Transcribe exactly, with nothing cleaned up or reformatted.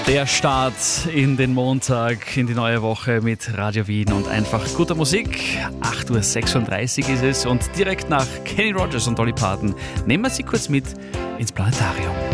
Der Start in den Montag, in die neue Woche mit Radio Wien und einfach guter Musik. acht Uhr sechsunddreißig ist es und direkt nach Kenny Rogers und Dolly Parton nehmen wir Sie kurz mit ins Planetarium.